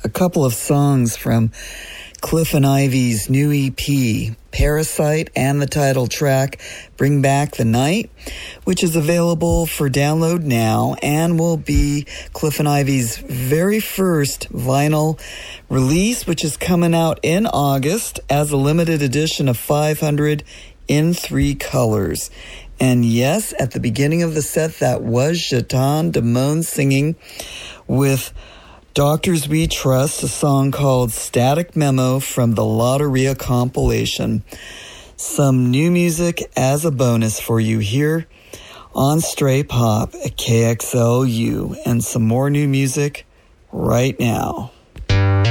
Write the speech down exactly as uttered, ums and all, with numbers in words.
a couple of songs from Cliff and Ivy's new E P, Parasite, and the title track, Bring Back the Night, which is available for download now and will be Cliff and Ivy's very first vinyl release, which is coming out in August as a limited edition of five hundred in three colors. And yes, at the beginning of the set, that was Jatan Damone singing with Doctors We Trust, a song called Static Memo from the Lotteria compilation. Some new music as a bonus for you here on Stray Pop at K X L U, and some more new music right now.